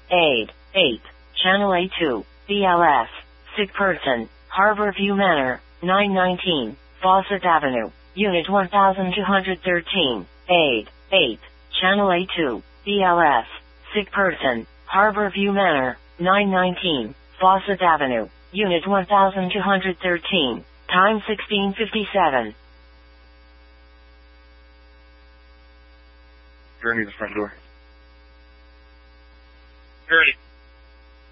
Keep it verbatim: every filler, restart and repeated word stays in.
Aid, eight, Channel A two, B L S, sick person, Harborview Manor, nine nineteen, Fawcett Avenue, Unit one thousand two hundred thirteen, Aid, eight, Channel A two, B L S, sick person, Harborview Manor, nine nineteen, Fawcett Avenue, Unit one thousand two hundred thirteen, time sixteen fifty-seven. Gurney, the front door. Gurney.